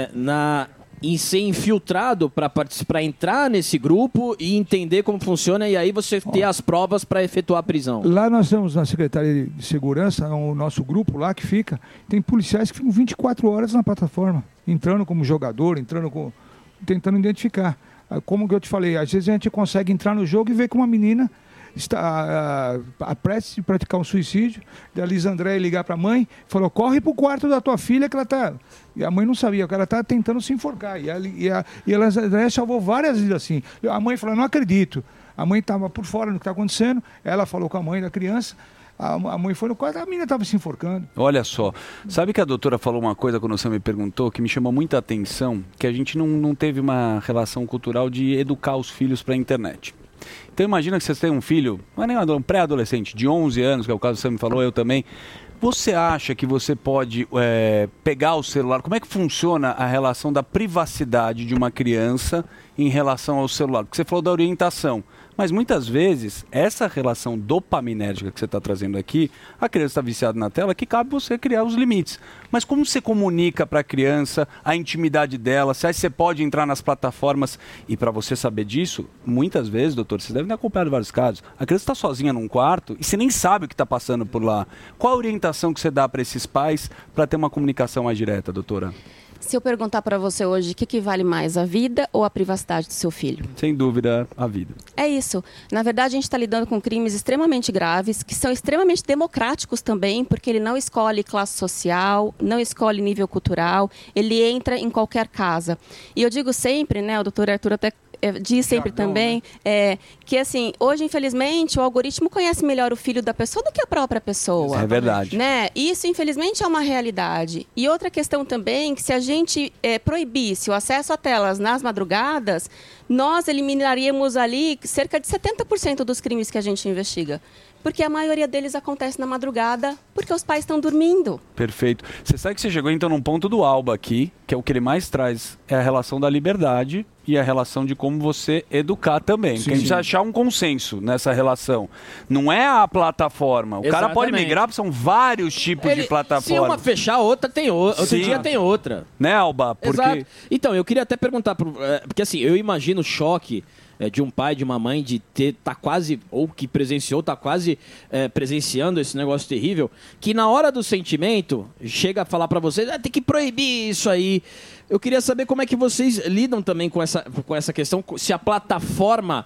em ser infiltrado para entrar nesse grupo e entender como funciona e aí você ter as provas para efetuar a prisão? Lá nós temos na Secretaria de Segurança, o nosso grupo lá que fica, tem policiais que ficam 24 horas na plataforma, entrando como jogador, tentando identificar. Como que eu te falei, às vezes a gente consegue entrar no jogo e ver que uma menina está prestes a praticar um suicídio. Da Liz André ligar para a mãe, falou, corre para o quarto da tua filha que ela está... E a mãe não sabia, que ela está tentando se enforcar. E a Liz André salvou várias vezes assim. A mãe falou, não acredito. A mãe estava por fora do que está acontecendo, ela falou com a mãe da criança, a mãe foi no quarto, a menina estava se enforcando. Olha só, sabe que a doutora falou uma coisa quando você me perguntou que me chamou muita atenção, que a gente não teve uma relação cultural de educar os filhos para a internet. Então imagina que você tem um filho, não é nem um pré-adolescente, de 11 anos, que é o caso que você me falou, eu também. Você acha que você pode pegar o celular? Como é que funciona a relação da privacidade de uma criança em relação ao celular? Porque você falou da orientação. Mas muitas vezes, essa relação dopaminérgica que você está trazendo aqui, a criança está viciada na tela, que cabe você criar os limites. Mas como você comunica para a criança a intimidade dela? Se aí você pode entrar nas plataformas e para você saber disso, muitas vezes, doutor, vocês devem ter acompanhado vários casos, a criança está sozinha num quarto e você nem sabe o que está passando por lá. Qual a orientação que você dá para esses pais para ter uma comunicação mais direta, doutora? Se eu perguntar para você hoje o que vale mais, a vida ou a privacidade do seu filho? Sem dúvida, a vida. É isso. Na verdade, a gente está lidando com crimes extremamente graves, que são extremamente democráticos também, porque ele não escolhe classe social, não escolhe nível cultural, ele entra em qualquer casa. E eu digo sempre, né, o doutor Arthur até diz sempre também, que assim, hoje, infelizmente, o algoritmo conhece melhor o filho da pessoa do que a própria pessoa. É verdade. Né? Isso, infelizmente, é uma realidade. E outra questão também, que se a gente proibisse o acesso a telas nas madrugadas, nós eliminaríamos ali cerca de 70% dos crimes que a gente investiga. Porque a maioria deles acontece na madrugada, porque os pais estão dormindo. Perfeito. Você sabe que você chegou então num ponto do Alba aqui, que é o que ele mais traz, é a relação da liberdade e a relação de como você educar também. Porque a gente precisa achar um consenso nessa relação. Não é a plataforma. O cara pode migrar, são vários tipos de plataformas. Se uma fechar, outra tem outra. Outro dia tem outra. Né, Alba? Porque... Exato. Então, eu queria até perguntar, porque assim, eu imagino o choque de um pai, de uma mãe, de tá quase, ou que presenciou, tá quase presenciando esse negócio terrível, que na hora do sentimento, chega a falar pra vocês, tem que proibir isso aí. Eu queria saber como é que vocês lidam também com essa questão, se a plataforma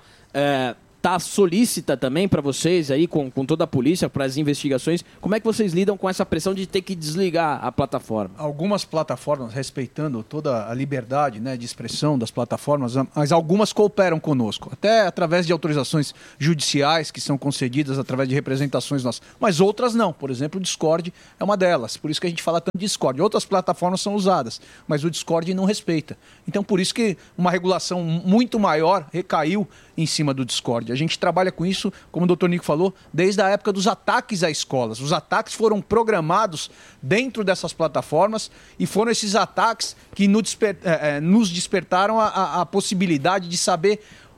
tá solícita também para vocês aí, com toda a polícia, para as investigações. Como é que vocês lidam com essa pressão de ter que desligar a plataforma? Algumas plataformas, respeitando toda a liberdade, né, de expressão das plataformas, mas algumas cooperam conosco, até através de autorizações judiciais que são concedidas através de representações nossas. Mas outras não. Por exemplo, o Discord é uma delas. Por isso que a gente fala tanto de Discord. Outras plataformas são usadas, mas o Discord não respeita. Então, por isso que uma regulação muito maior recaiu em cima do Discord. A gente trabalha com isso, como o doutor Nico falou, desde a época dos ataques a escolas. Os ataques foram programados dentro dessas plataformas e foram esses ataques que nos despertaram a possibilidade de saber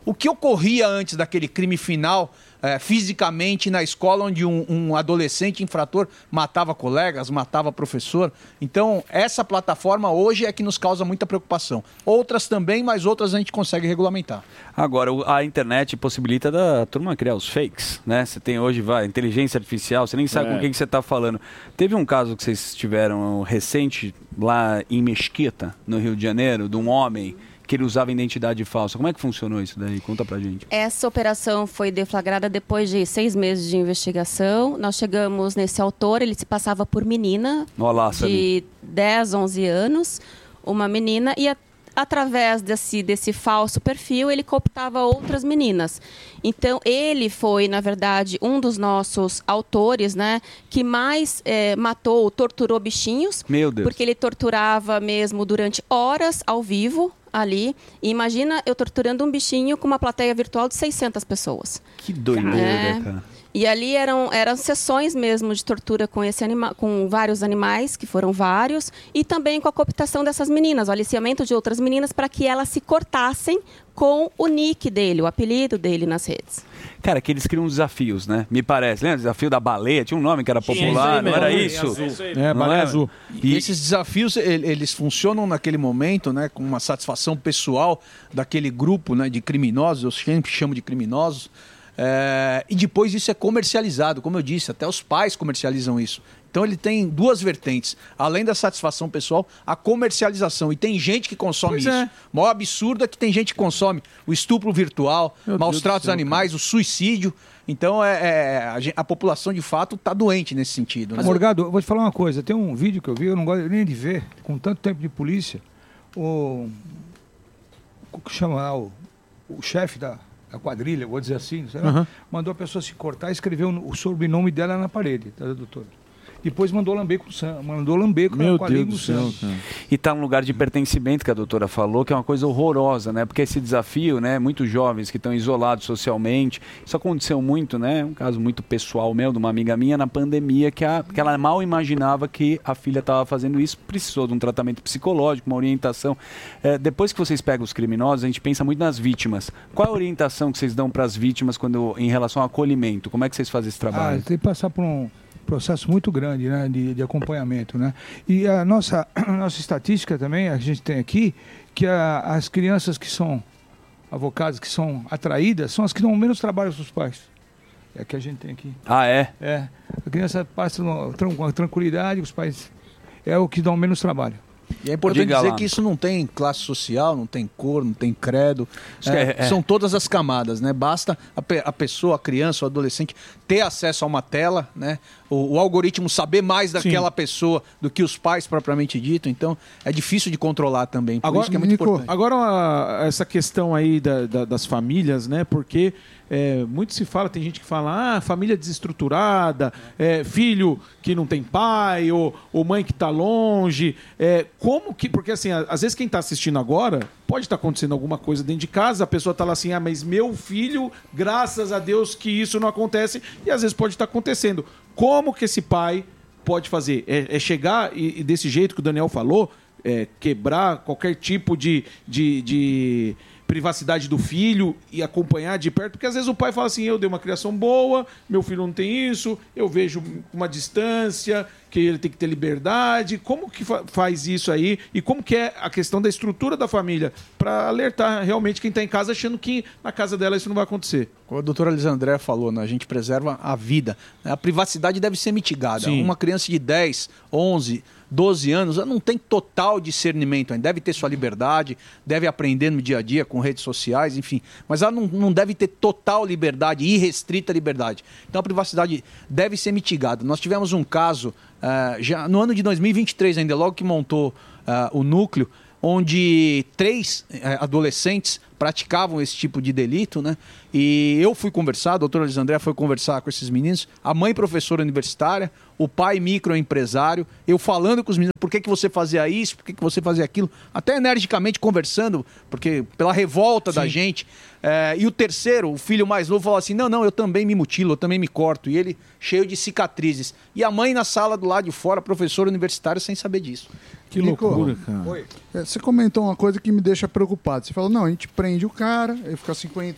O que ocorria antes daquele crime final, fisicamente na escola, onde um adolescente infrator matava colegas, matava professor. Então, essa plataforma hoje é que nos causa muita preocupação. Outras também, mas outras a gente consegue regulamentar. Agora, a internet possibilita da turma criar os fakes, né? Você tem hoje, inteligência artificial, você nem sabe com quem que você está falando. Teve um caso que vocês tiveram recente lá em Mesquita, no Rio de Janeiro, de um homem que ele usava identidade falsa. Como é que funcionou isso daí? Conta pra gente. Essa operação foi deflagrada depois de 6 meses de investigação. Nós chegamos nesse autor, ele se passava por menina. Olá, de 10, 11 anos, uma menina, e através desse falso perfil, ele cooptava outras meninas. Então, ele foi, na verdade, um dos nossos autores, né, que mais matou, torturou bichinhos. Meu Deus. Porque ele torturava mesmo durante horas ao vivo, ali. E imagina eu torturando um bichinho com uma plateia virtual de 600 pessoas. Que doideira, cara. E ali eram sessões mesmo de tortura com vários animais, que foram vários, e também com a cooptação dessas meninas, o aliciamento de outras meninas para que elas se cortassem com o nick dele, o apelido dele nas redes. Cara, que eles criam desafios, né? Me parece. Lembra? O desafio da baleia? Tinha um nome que era popular, não era isso? Baleia azul. E esses desafios, eles funcionam naquele momento, né? Com uma satisfação pessoal daquele grupo, né, de criminosos, eu sempre chamo de criminosos. E depois isso é comercializado, como eu disse, até os pais comercializam isso. Então ele tem duas vertentes, além da satisfação pessoal, a comercialização. E tem gente que consome isso. O maior absurdo é que tem gente que consome o estupro virtual, maus tratos animais, o suicídio. Então a população de fato está doente nesse sentido. Né? Morgado, eu vou te falar uma coisa, tem um vídeo que eu vi, eu não gosto nem de ver, com tanto tempo de polícia, o chefe da quadrilha, vou dizer assim, mandou a pessoa se cortar e escreveu o sobrenome dela na parede, tá, doutor? Depois mandou lamber com sangue, Meu Deus do céu, cara. E está num lugar de pertencimento que a doutora falou, que é uma coisa horrorosa, né? Porque esse desafio, né? Muitos jovens que estão isolados socialmente, isso aconteceu muito, né? Um caso muito pessoal meu, de uma amiga minha, na pandemia, que ela mal imaginava que a filha estava fazendo isso, precisou de um tratamento psicológico, uma orientação. Depois que vocês pegam os criminosos, a gente pensa muito nas vítimas. Qual a orientação que vocês dão para as vítimas em relação ao acolhimento? Como é que vocês fazem esse trabalho? Tem que passar por um processo muito grande, né, de acompanhamento, né? E a nossa estatística também, a gente tem aqui, que as crianças que são avocadas, que são atraídas, são as que dão menos trabalho aos pais. É que a gente tem aqui. Ah, é? É. A criança passa com tranquilidade, os pais é o que dão menos trabalho. E é importante dizer que isso não tem classe social, não tem cor, não tem credo. São todas as camadas, né? Basta a pessoa, a criança, o adolescente ter acesso a uma tela, né? O algoritmo saber mais daquela pessoa do que os pais propriamente dito. Então, é difícil de controlar também. Por isso que é muito importante. Agora, essa questão aí das famílias, né? Porque muito se fala, tem gente que fala, família desestruturada, filho que não tem pai, ou mãe que está longe. Porque assim, às vezes quem está assistindo agora, pode estar acontecendo alguma coisa dentro de casa, a pessoa está lá assim, mas meu filho, graças a Deus que isso não acontece, e às vezes pode estar acontecendo. Como que esse pai pode fazer? Chegar e desse jeito que o Daniel falou, quebrar qualquer tipo de privacidade do filho e acompanhar de perto, porque às vezes o pai fala assim, eu dei uma criação boa, meu filho não tem isso, eu vejo uma distância, que ele tem que ter liberdade. Como que faz isso aí? E como que é a questão da estrutura da família para alertar realmente quem está em casa achando que na casa dela isso não vai acontecer? Como a doutora Elisandré falou, né? A gente preserva a vida. A privacidade deve ser mitigada. Sim. Uma criança de 10, 11, 12 anos, ela não tem total discernimento ainda. Deve ter sua liberdade, deve aprender no dia a dia com redes sociais, enfim. Mas ela não deve ter total liberdade, irrestrita liberdade. Então a privacidade deve ser mitigada. Nós tivemos um caso, já no ano de 2023 ainda, logo que montou o núcleo, onde 3 adolescentes praticavam esse tipo de delito, né? E eu fui conversar, a doutora Elisandré foi conversar com esses meninos, a mãe professora universitária, o pai microempresário, eu falando com os meninos, por que você fazia isso, por que você fazia aquilo, até energicamente conversando, porque pela revolta da gente. E o terceiro, o filho mais novo, falou assim, não, eu também me mutilo, eu também me corto, e ele cheio de cicatrizes. E a mãe na sala do lado de fora, professora universitária, sem saber disso. Que loucura, cara. Você comentou uma coisa que me deixa preocupado. Você falou, não, a gente prende prende o cara, ele fica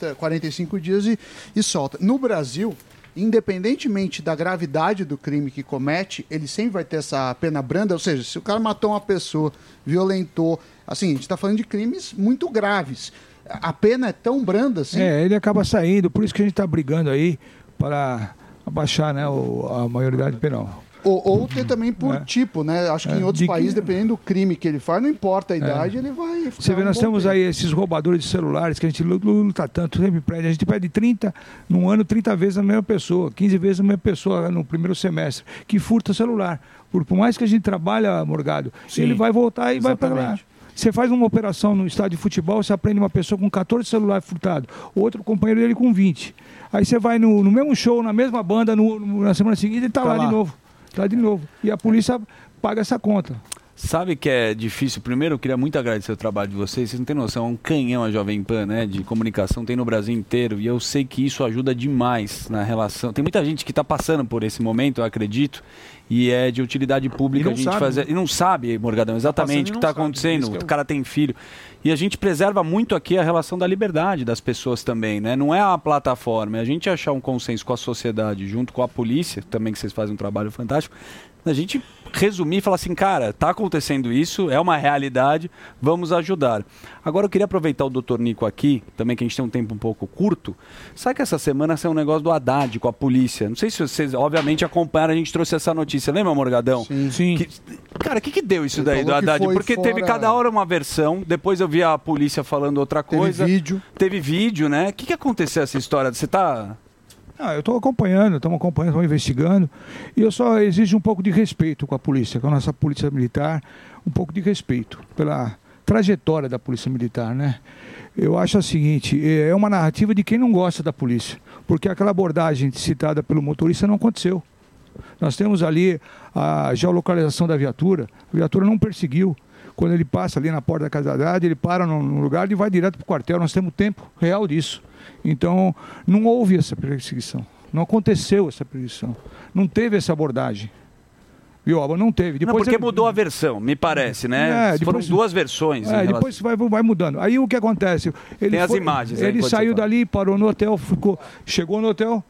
45 dias e solta. No Brasil, independentemente da gravidade do crime que comete, ele sempre vai ter essa pena branda, ou seja, se o cara matou uma pessoa, violentou, assim, a gente está falando de crimes muito graves. A pena é tão branda assim? Ele acaba saindo, por isso que a gente está brigando aí para abaixar, né, a maioridade penal. Ou ter também por tipo, né? Acho que em outros países, dependendo do crime que ele faz, não importa a idade, ele vai ficar. Você vê, nós temos aí esses roubadores de celulares que a gente luta tanto, sempre pede. A gente pede 30 vezes a mesma pessoa, 15 vezes a mesma pessoa no primeiro semestre, que furta o celular. Por mais que a gente trabalhe, Morgado, ele vai voltar e vai para lá. Você faz uma operação no estádio de futebol, você aprende uma pessoa com 14 celulares furtados, outro companheiro dele com 20. Aí você vai no mesmo show, na mesma banda, na semana seguinte, ele está lá de novo. Tá de novo. E a polícia paga essa conta. Sabe que é difícil? Primeiro, eu queria muito agradecer o trabalho de vocês. Vocês não têm noção, é um canhão a Jovem Pan, né? De comunicação, tem no Brasil inteiro. E eu sei que isso ajuda demais na relação. Tem muita gente que está passando por esse momento, eu acredito. E é de utilidade pública a gente fazer. E não sabe, Morgadão, exatamente o que está acontecendo. O cara tem filho. E a gente preserva muito aqui a relação da liberdade das pessoas também, né? Não é a plataforma, é a gente achar um consenso com a sociedade, junto com a polícia, também que vocês fazem um trabalho fantástico, a gente resumir e falar assim, cara, tá acontecendo isso, é uma realidade, vamos ajudar. Agora eu queria aproveitar o Dr. Nico aqui, também que a gente tem um tempo um pouco curto. Sabe que essa semana saiu um negócio do Haddad com a polícia? Não sei se vocês, obviamente, acompanharam, a gente trouxe essa notícia. Lembra, Morgadão? Sim. Cara, o que deu isso daí do Haddad? Porque teve cada hora uma versão, depois eu vi a polícia falando outra coisa. Teve vídeo, né? O que aconteceu essa história? Você tá... eu estou acompanhando, estamos investigando, e eu só exijo um pouco de respeito com a polícia, com a nossa polícia militar, um pouco de respeito pela trajetória da polícia militar, né? Eu acho o seguinte, é uma narrativa de quem não gosta da polícia, porque aquela abordagem citada pelo motorista não aconteceu. Nós temos ali a geolocalização da viatura, a viatura não perseguiu. Quando ele passa ali na porta da casa da Haddad, ele para no lugar e vai direto para o quartel, nós temos tempo real disso. Então, não houve essa perseguição. Não aconteceu essa perseguição. Não teve essa abordagem. Viu? Não teve. Depois porque mudou a versão, me parece, né? Foram duas versões. Depois vai mudando. Aí o que acontece? Tem as imagens. Ele saiu dali, parou no hotel, chegou no hotel.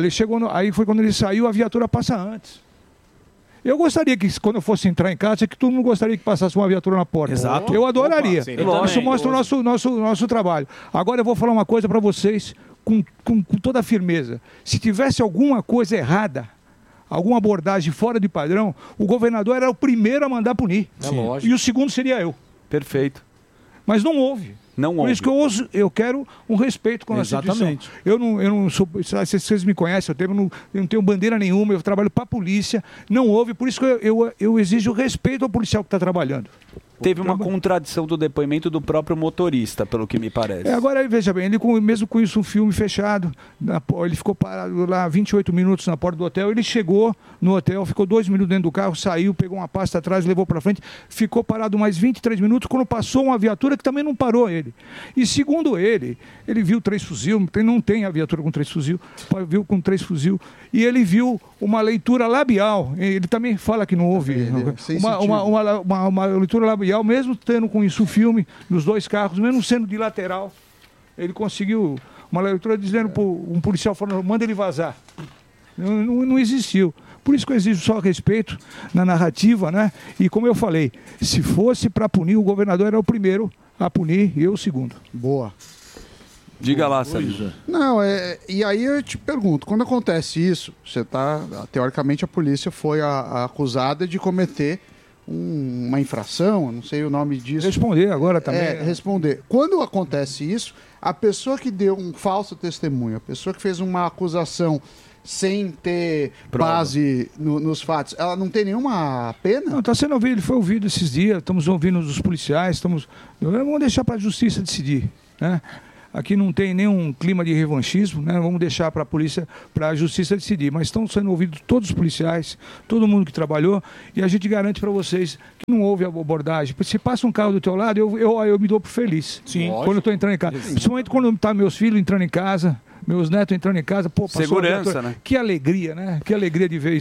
Aí foi quando ele saiu, a viatura passa antes. Eu gostaria que, quando eu fosse entrar em casa, que todo mundo gostaria que passasse uma viatura na porta. Exato. Eu adoraria. Isso mostra o nosso trabalho. Agora eu vou falar uma coisa para vocês com toda a firmeza. Se tivesse alguma coisa errada, alguma abordagem fora de padrão, o governador era o primeiro a mandar punir. E o segundo seria eu. Perfeito. Mas não houve. Por isso que eu quero um respeito com a nossa instituição. Eu não sou, vocês me conhecem, eu não tenho bandeira nenhuma, eu trabalho para a polícia, não houve, por isso que eu exijo respeito ao policial que está trabalhando. Teve uma contradição do depoimento do próprio motorista, pelo que me parece. Agora, veja bem, ele mesmo com isso, um filme fechado, ele ficou parado lá 28 minutos na porta do hotel, ele chegou no hotel, ficou 2 minutos dentro do carro, saiu, pegou uma pasta atrás, levou para frente, ficou parado mais 23 minutos, quando passou uma viatura que também não parou ele. E segundo ele viu 3 fuzil, não tem a viatura com 3 fuzil, viu com 3 fuzil, e ele viu uma leitura labial, ele também fala que não houve, uma leitura labial, mesmo tendo com isso o filme nos 2 carros, mesmo sendo de lateral, ele conseguiu uma leitura dizendo para um policial, falando, manda ele vazar. Não existiu. Por isso que eu exijo só respeito na narrativa, né? E como eu falei, se fosse para punir, o governador era o primeiro a punir e eu o segundo. Boa. Diga lá, Sérgio. Não, e aí eu te pergunto, quando acontece isso, teoricamente a polícia foi acusada de cometer uma infração, não sei o nome disso. Responder agora também. Responder. Quando acontece isso, a pessoa que deu um falso testemunho, a pessoa que fez uma acusação sem ter base nos fatos, ela não tem nenhuma pena? Não, está sendo ouvido, ele foi ouvido esses dias, estamos ouvindo os policiais, vamos deixar para a justiça decidir, né? Aqui não tem nenhum clima de revanchismo, né? Vamos deixar para a polícia, para a justiça decidir. Mas estão sendo ouvidos todos os policiais, todo mundo que trabalhou, e a gente garante para vocês que não houve abordagem. Se passa um carro do teu lado, eu me dou por feliz. Sim. Quando eu estou entrando em casa. Principalmente quando estão meus filhos entrando em casa, meus netos entrando em casa. Pô, segurança, né? Que alegria, né? Que alegria de ver isso.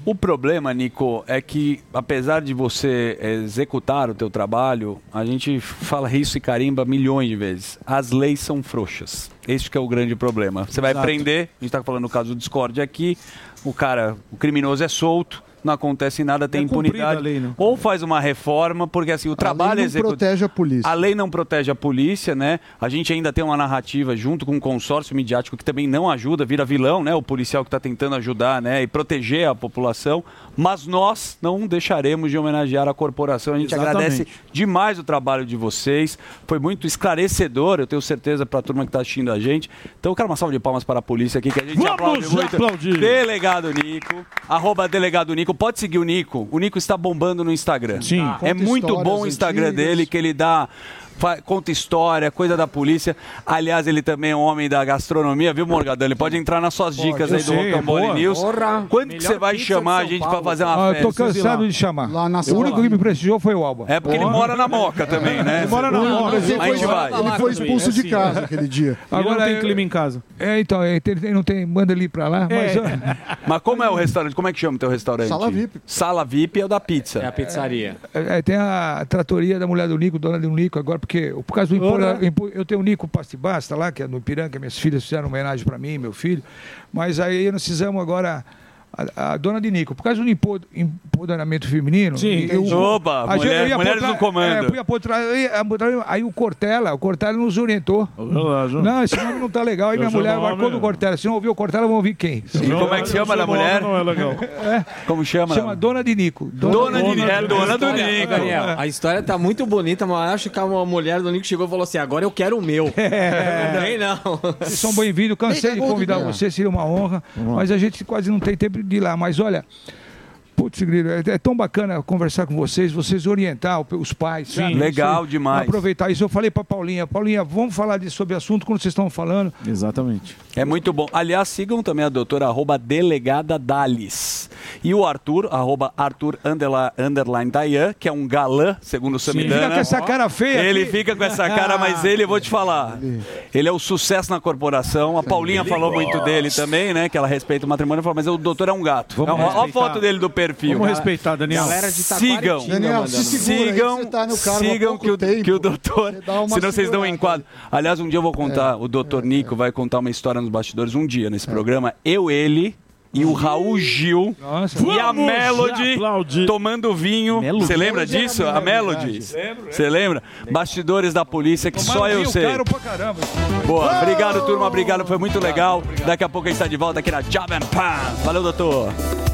O problema, Nico, é que apesar de você executar o teu trabalho, a gente fala isso e carimba milhões de vezes. As leis são frouxas. Este que é o grande problema. Você vai prender, a gente está falando no caso do Discord aqui, o criminoso é solto, não acontece nada, tem impunidade. Lei, né? Ou faz uma reforma, porque assim, o trabalho A lei não protege a polícia. A lei não protege a polícia, né? A gente ainda tem uma narrativa junto com um consórcio midiático que também não ajuda, vira vilão, né? O policial que está tentando ajudar, né? E proteger a população. Mas nós não deixaremos de homenagear a corporação. A gente agradece demais o trabalho de vocês. Foi muito esclarecedor, eu tenho certeza, para a turma que está assistindo a gente. Então eu quero uma salva de palmas para a polícia aqui, que a gente aplaude muito. Delegado Nico, @delegado Nico. Pode seguir o Nico. O Nico está bombando no Instagram. Sim. É muito bom o Instagram dele, que ele dá... conta história, coisa da polícia. Aliás, ele também é um homem da gastronomia, viu, Morgadão? Ele pode entrar nas suas dicas aí do Rocambole News. Quando que você vai chamar a gente para fazer uma festa? Eu tô cansado de chamar. O único que me prestigiou foi o Alba. É porque ele mora na Moca também, né? Ele mora na Moca. Ele foi expulso de casa aquele dia. Agora não tem clima em casa. Então, ele não tem, manda ele pra lá. Mas como é o restaurante? Como é que chama o teu restaurante? Sala VIP. Sala VIP é o da pizza. É a pizzaria. Tem a tratoria da mulher do Nico, dona do Nico, agora, porque por causa do eu tenho o Nico Pastibasta lá, que é no Ipiranga, minhas filhas fizeram homenagem para mim, meu filho, mas aí nós fizemos agora a dona de Nico, por causa do empoderamento feminino. Sim, mulheres no comando. Aí o Cortella nos orientou. Não, esse nome não tá legal. Aí minha mulher marcou do Cortella. Se não ouvir o Cortella, vão ouvir quem? E como é que chama a mulher? Não é legal. Como chama? Chama Dona de Nico. Dona do Nico. Daniel, a história tá muito bonita, mas acho que uma mulher do Nico chegou e falou assim: agora eu quero o meu. Não tem, não. Vocês são bem-vindos. Cansei de convidar vocês, seria uma honra. Mas a gente quase não tem tempo de ir lá. Mas olha, putz, Grilo, é tão bacana conversar com vocês orientar os pais. Sim, sabe? legal demais. Aproveitar isso. Eu falei pra Paulinha, vamos falar sobre assunto quando vocês estão falando. Exatamente. É muito bom. Aliás, sigam também a doutora @delegada Dales. E o Arthur, @Arthur_Dayan, que é um galã, segundo o Samidana. Ele fica com essa cara feia. Ele fica com essa cara, mas eu vou te falar, ele é o sucesso na corporação. A Paulinha falou muito dele também, né? Que ela respeita o matrimônio, falou, mas o doutor é um gato. Olha a foto dele do perfil. Vamos respeitar, Daniel. Sigam, Daniel, sigam que o doutor, senão vocês dão um enquadro. Aliás, um dia eu vou contar, o doutor Nico vai contar uma história nos bastidores, um dia nesse programa, ele e o Raul Gil e a Melody tomando vinho. Você lembra disso? A Melody? Você lembra? Bastidores da polícia que só eu sei. Boa, obrigado turma, obrigado, foi muito legal. Daqui a pouco a gente está de volta aqui na Jovem Pan. Valeu, doutor.